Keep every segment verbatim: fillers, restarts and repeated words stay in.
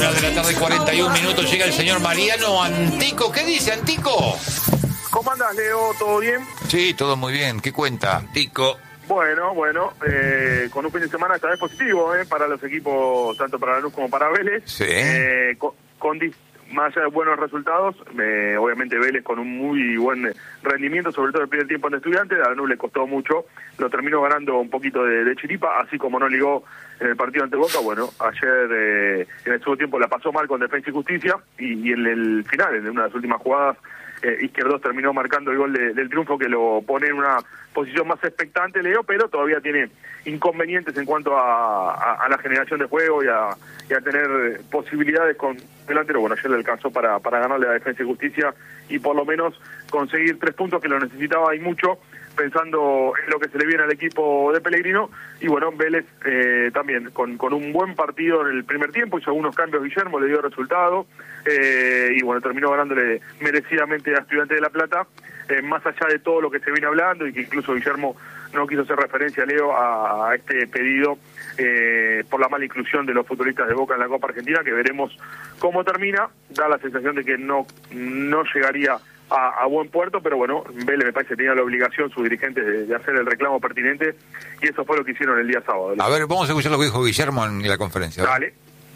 Una de la tarde, cuarenta y un minutos, llega el señor Mariano Antico. ¿Qué dice, Antico? ¿Cómo andás, Leo? ¿Todo bien? Sí, todo muy bien. ¿Qué cuenta, Antico? Bueno, bueno, eh, con un fin de semana esta vez positivo, eh, para los equipos, tanto para Lanús como para Vélez. Sí. Eh, con, con dis- más allá de buenos resultados, eh, obviamente Vélez con un muy buen rendimiento, sobre todo el primer tiempo en Estudiantes. A Lanús le costó mucho, lo terminó ganando un poquito de, de chiripa, así como no ligó en el partido ante Boca. Bueno, ayer eh, en el segundo tiempo la pasó mal con Defensa y Justicia, y, y en el final, en una de las últimas jugadas, eh, Izquierdos terminó marcando el gol de, del triunfo, que lo pone en una posición más expectante, Leo, pero todavía tiene inconvenientes en cuanto a, a, a la generación de juego y a, y a tener posibilidades con delantero. Bueno, ayer le alcanzó para, para ganarle a Defensa y Justicia y por lo menos conseguir tres puntos, que lo necesitaba y mucho, pensando en lo que se le viene al equipo de Pellegrino. Y bueno, Vélez eh, también con, con un buen partido en el primer tiempo, hizo algunos cambios Guillermo, le dio resultado, eh, y bueno, terminó ganándole merecidamente a Estudiantes de La Plata, eh, más allá de todo lo que se viene hablando, y que incluso Guillermo no quiso hacer referencia, Leo, a, a este pedido eh, por la mala inclusión de los futbolistas de Boca en la Copa Argentina, que veremos cómo termina. Da la sensación de que no, no llegaría A, a buen puerto, pero bueno, Vélez me parece que tenía la obligación, sus dirigentes, de, de hacer el reclamo pertinente, y eso fue lo que hicieron el día sábado. A ver, vamos a escuchar lo que dijo Guillermo en la conferencia. Dale.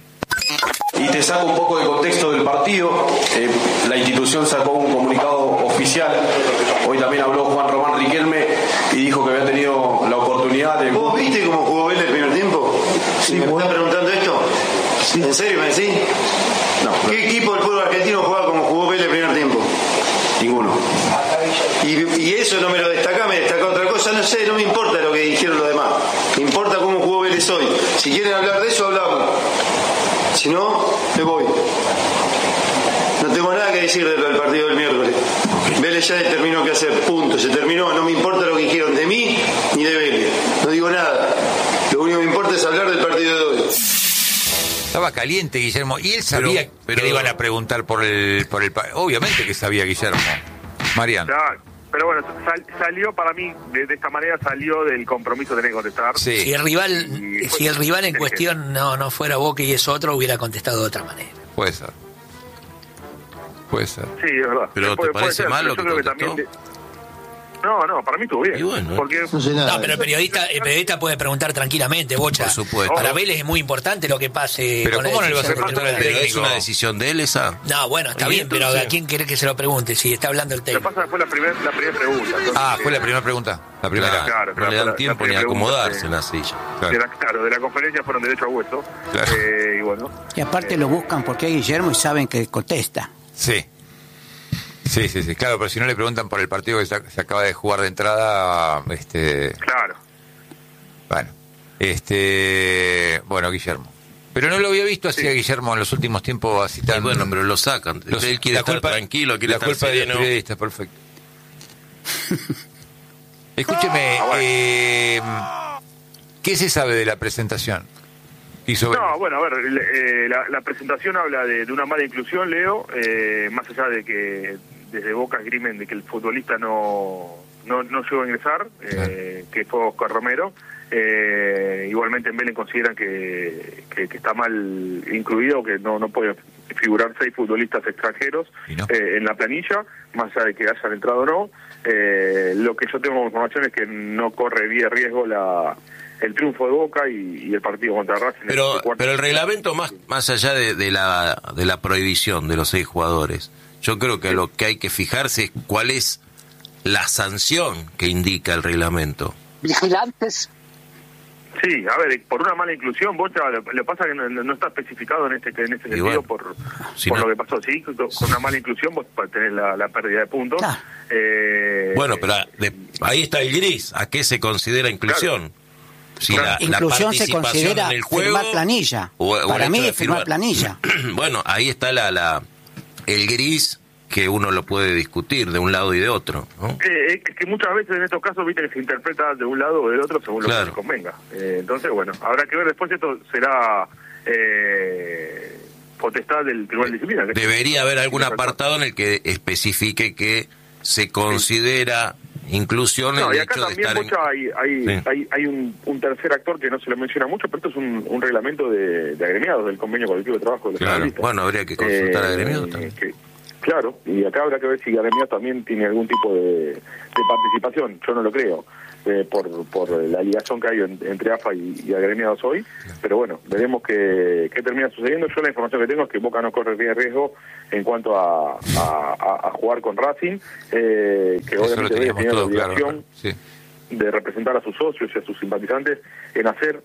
Y te saco un poco de contexto del partido. Eh, la institución sacó un comunicado oficial. Hoy también habló Juan Román Riquelme y dijo que había tenido la oportunidad de... ¿Vos viste cómo jugó Vélez el primer tiempo? Sí, ¿Me bueno. estás preguntando esto? Sí. ¿En serio me decís? No, no. ¿Qué equipo del fútbol argentino juega como jugó Vélez el primer tiempo? Ninguno. Y, y eso no me lo destaca, me destaca otra cosa, no sé, no me importa lo que dijeron los demás. Me importa cómo jugó Vélez hoy. Si quieren hablar de eso, hablamos. Si no, me voy. No tengo nada que decir del, del partido del miércoles. Vélez ya determinó qué hacer, punto, se terminó. No me importa lo que dijeron de mí ni de Vélez. No digo nada. Lo único que me importa es hablar del partido de hoy. Estaba caliente Guillermo, y él sabía Pero- pero- que le iban a preguntar por el... por el pa- Obviamente que sabía Guillermo. Mariano. Ya, pero bueno, sal, salió para mí, de, de esta manera salió del compromiso de tener que contestar. Sí. Si el rival, Y- si el rival en Sí. cuestión no, no fuera Boca y es otro, hubiera contestado de otra manera. Puede ser. Puede ser. Sí, es verdad. Pero, Puede- ¿te puede parece ser, mal pero lo yo que creo contestó? también de- No, no, para mí estuvo bien. Y bueno. Porque No sé nada. No, pero el periodista, el periodista puede preguntar tranquilamente, Bocha. Por supuesto. Para Vélez es muy importante lo que pase. Pero con la ¿cómo no le vas a decisión preguntar al del Pero es técnico? una decisión de él esa. No, bueno, está Y bien, pero entonces- ¿a quién querés que se lo pregunte? Si está hablando el lo que técnico. pasa es que fue la primera la primera pregunta. Entonces, Ah, fue la eh, primera pregunta. La primera. Claro, Claro, no claro, le la- dan la tiempo ni primera a pregunta, acomodarse eh, en la silla. Claro. de la, claro, de la conferencia fueron derecho a hueso. Claro. Eh, y bueno. Y aparte lo buscan porque es Guillermo y saben que contesta. Sí. Sí, sí, sí. Claro, pero si no le preguntan por el partido que se, se acaba de jugar de entrada, este... Claro. Bueno. Este... Bueno, Guillermo. Pero no lo había visto así a Guillermo en los últimos tiempos así Y tan... bueno, pero lo sacan. Los- Él quiere la estar culpa- tranquilo, quiere la estar culpa de los sereno. periodistas, perfecto. Escúcheme, Ah, bueno. eh, ¿qué se sabe de la presentación? Hizo No, bueno, a ver, le- eh, la, la presentación habla de, de una mala inclusión, Leo, eh, más allá de que desde Boca esgrimen de que el futbolista no, no, no llegó a ingresar, eh, que fue Oscar Romero. Eh, igualmente en Vélez consideran que, que, que está mal incluido, que no, no puede figurar seis futbolistas extranjeros ¿Y no? eh, en la planilla, más allá de que hayan entrado o no. Eh, lo que yo tengo como información es que no corre bien riesgo la el triunfo de Boca y, y el partido contra Racing. Pero, el cuarto- pero el reglamento, más, más allá de, de, la, de la prohibición de los seis jugadores, yo creo que lo que hay que fijarse es cuál es la sanción que indica el reglamento. Vigilantes. Sí, a ver, por una mala inclusión, Bocha, lo, lo pasa que no, no está especificado en este en este sentido bueno, por, si por no- lo que pasó. Sí, con, con una mala inclusión vos tenés la, la pérdida de puntos. Claro. Eh, Bueno, pero de- ahí está el gris. ¿A qué se considera inclusión? Si Claro. la, la Inclusión se participación considera en el juego, firmar planilla. o- o el Para hecho mí de es firmar firmar- planilla. Bueno, ahí está la, la el gris que uno lo puede discutir de un lado y de otro, ¿no? Eh, es que muchas veces en estos casos, viste, que se interpreta de un lado o del otro según Claro. lo que les convenga. Eh, entonces, bueno, habrá que ver después. Esto será eh, potestad del Tribunal de Disciplina. que- Debería haber algún apartado en el que especifique que se considera inclusión No, el y acá hecho de también, estar en... Bocha, hay, hay, Sí. hay, hay un, un tercer actor que no se lo menciona mucho, pero esto es un, un reglamento de, de agremiados del convenio colectivo de trabajo de los Claro, futbolistas. bueno, habría que consultar a agremiados también. que- claro, y acá habrá que ver si agremiados también tiene algún tipo de, de participación. Yo no lo creo, eh, por, por la ligación que hay en- entre A F A y, y agremiados hoy, pero bueno, veremos qué, qué termina sucediendo. Yo la información que tengo es que Boca no corre riesgo en cuanto a, a, a- a jugar con Racing, eh, que Eso lo obviamente teníamos tiene la todo claro. obligación Sí. de representar a sus socios y a sus simpatizantes en hacer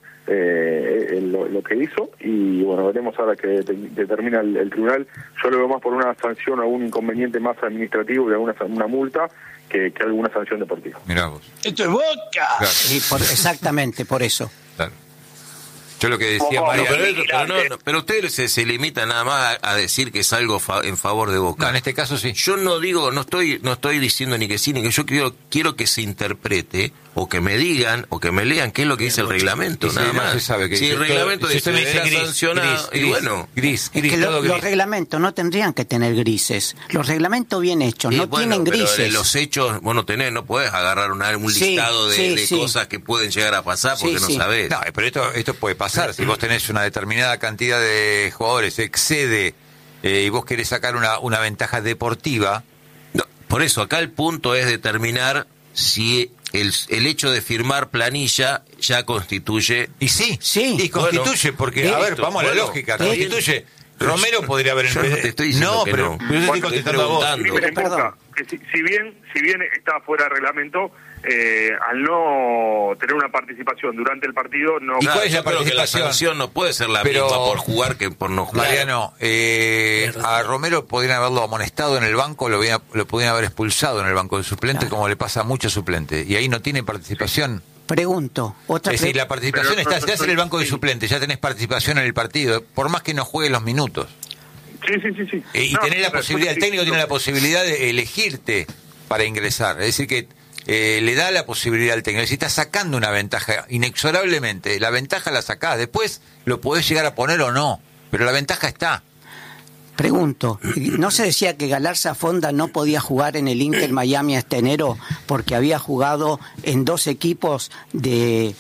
eh, lo, lo que hizo, y bueno, veremos ahora que de- determina el, el tribunal. Yo lo veo más por una sanción o algún inconveniente más administrativo y alguna una multa que, que alguna sanción deportiva. Mirá vos. Esto es Boca. Claro, Y por- exactamente, por eso. claro. Yo lo que decía No, No, María... pero, pero no, no, pero ustedes se, se limitan nada más a, a decir que es algo fa- en favor de Boca. No, en este caso sí. Yo no digo, no estoy, no estoy diciendo ni que sí ni que yo quiero, quiero que se interprete o que me digan o que me lean qué es lo que dice el reglamento, Y sí, nada no más. se sabe que si dice el todo- reglamento si dice usted me dice deberá gris, sancionar, gris, y gris, bueno, gris, Es gris, que lo- todo gris. los reglamentos no tendrían que tener grises. Los reglamentos bien hechos y no bueno, tienen pero grises. de los hechos, vos no tenés, no podés agarrar una- un Sí, listado de, sí, de sí. cosas que pueden llegar a pasar Sí, porque sí. no sabés. No, pero esto esto puede pasar. Si vos tenés una determinada cantidad de jugadores, excede, eh, y vos querés sacar una, una ventaja deportiva, No, por eso, acá el punto es determinar si el, el hecho de firmar planilla ya constituye... y sí, Sí. y constituye, Bueno, porque, listo, a ver, vamos a la bueno, lógica, está bien. constituye. Romero podría haber... Yo no te estoy diciendo no, que pero, no. pero yo te estoy Bueno, contestando a vos. preguntando. River en Perdón. Boca, que si, si bien si bien está fuera de reglamento, eh, al no tener una participación durante el partido, no... ¿Y Claro, cuál es la yo creo que la participación? sanción no puede ser la Pero- misma por jugar que por no jugar. Mariano, eh, a Romero podrían haberlo amonestado en el banco, lo, habían- lo podrían haber expulsado en el banco de suplentes, Claro. como le pasa a muchos suplentes, y ahí no tiene participación. Pregunto, otra Es decir, pre- la participación Pero- está, si estás en el banco de sí. suplentes, ya tenés participación en el partido, por más que no juegues los minutos. Sí, sí, sí, sí. Eh, y No, tenés la pero posibilidad, el sí, técnico no. tiene la posibilidad de elegirte para ingresar, es decir, que eh, le da la posibilidad al técnico, es decir, estás sacando una ventaja inexorablemente, la ventaja la sacás, después lo podés llegar a poner o no, pero la ventaja está. pregunto, ¿no se decía que Galarza Fonda no podía jugar en el Inter Miami este enero porque había jugado en dos equipos de,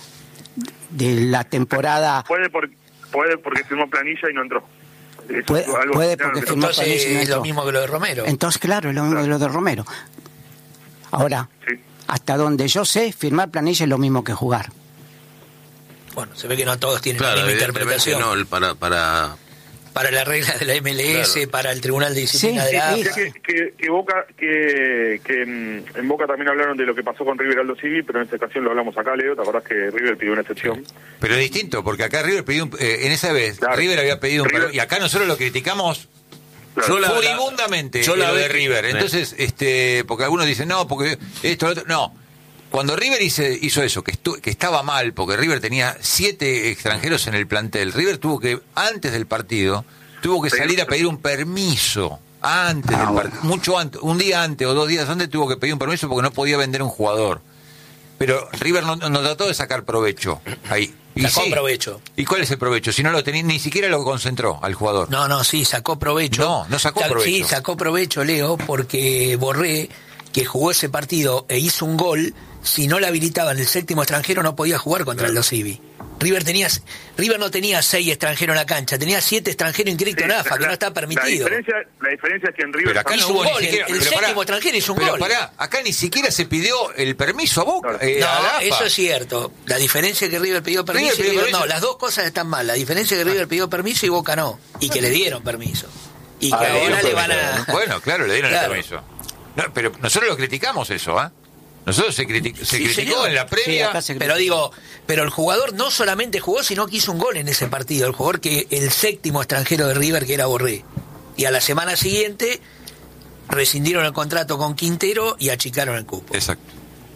de la temporada? Puede, por, puede porque firmó planilla y no entró. Eso Puede- es algo puede claro porque que no- firmó Entonces planilla y no es lo entró. mismo que lo de Romero. Entonces, claro, es lo mismo de lo de Romero. Ahora, Sí. hasta donde yo sé, firmar planilla es lo mismo que jugar. Bueno, se ve que no todos tienen Claro, la misma evidentemente interpretación. no, el- para, para, Para la regla de la M L S, Claro. para el Tribunal de Disciplina Sí, de la sí, A F A. Que, que, que Boca, que, que mm, en Boca también hablaron de lo que pasó con River Aldo Civi, pero en esta ocasión lo hablamos acá, Leo. ¿Te acordás que River pidió una excepción? Pero es distinto, porque acá River pidió, un- eh, en esa vez, Claro. River había pedido un River- perdón, y acá nosotros lo criticamos Claro. Yo la- furibundamente, yo la lo de vez que- River. Entonces, este, porque algunos dicen, no, porque esto, lo otro, no. Cuando River hizo, hizo eso, que, estu- que estaba mal, porque River tenía siete extranjeros en el plantel, River tuvo que, antes del partido, tuvo que salir a pedir un permiso. Antes del partido, mucho antes, un día antes o dos días antes tuvo que pedir un permiso porque no podía vender un jugador. Pero River no, no trató de sacar provecho ahí. Y Sacó sí. provecho. ¿Y cuál es el provecho? Si no lo tenía, ni siquiera lo concentró al jugador. No, no, sí, sacó provecho. No, no sacó Sa- provecho. Sí, sacó provecho, Leo, porque Borré, que jugó ese partido e hizo un gol, si no le habilitaban el séptimo extranjero no podía jugar contra el Los Civi. River tenía, River no tenía seis extranjeros en la cancha, tenía siete extranjeros inscritos en Sí, A F A, que la- no está permitido. La diferencia, la diferencia es que en River... Pero acá Hizo no un hubo gol, ni siquiera. el- el pero pará, séptimo extranjero hizo un pero gol. pará, acá ni siquiera se pidió el permiso a Boca. Claro. eh, a la No, A F A. eso es cierto. La diferencia es que River pidió permiso. River pidió y River- permiso. No, las dos cosas están mal. La diferencia es que River pidió permiso y Boca no. Y que le dieron permiso. Y que Ah, le dieron ahora le permiso. van a... Bueno, claro, le dieron Claro. el permiso. No, pero nosotros lo criticamos eso, ¿ah? Nosotros se, criti- se Sí, criticó señor. en la Sí, previa. acá se Pero digo, pero el jugador no solamente jugó, sino que hizo un gol en ese partido. El jugador que el séptimo extranjero de River, que era Borré. Y a la semana siguiente rescindieron el contrato con Quintero y achicaron el cupo. Exacto.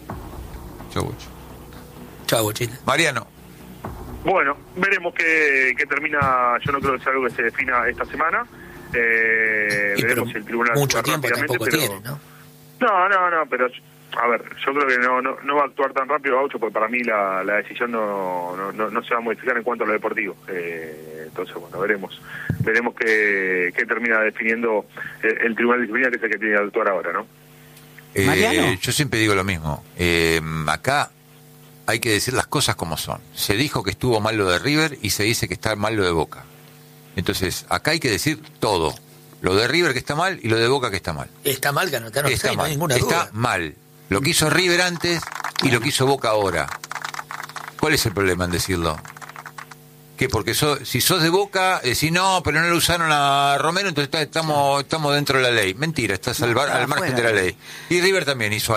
Chau, Bocho. Chau, Bochita. Mariano, Bueno, veremos qué, qué termina. Yo no creo que sea algo que se defina esta semana. Eh, Y pero veremos si el tribunal mucho actúa tiempo rápidamente, tampoco pero- tiene, ¿no? No, no, no, pero a ver, yo creo que no no, no va a actuar tan rápido Gaucho, porque para mí la, la decisión no, no, no, no se va a modificar en cuanto a lo deportivo. Eh, entonces, bueno, veremos veremos qué, qué termina definiendo el, el Tribunal de Disciplina, que es el que tiene que actuar ahora, ¿no? Eh, Mariano. yo siempre digo lo mismo. Eh, acá hay que decir las cosas como son. Se dijo que estuvo mal lo de River y se dice que está mal lo de Boca. Entonces, acá hay que decir todo. Lo de River que está mal y lo de Boca que está mal. Está mal que anotaron Está seis, no mal. hay ninguna Está duda. mal. Lo que hizo River antes y lo que hizo Boca ahora. ¿Cuál es el problema en decirlo? Que porque so, si sos de Boca, decís no, pero no lo usaron a Romero, entonces está- estamos estamos dentro de la ley. Mentira, estás al, bar- al margen de la ley. Y River también hizo